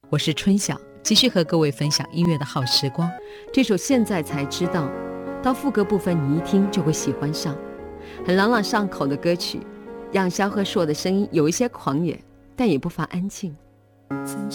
我是春晓，继续和各位分享音乐的好时光。 这首现在才知道，到副歌部分你一听就会喜欢上，很朗朗上口的歌曲，让萧贺硕的声音有一些狂野，但也不乏安静。 曾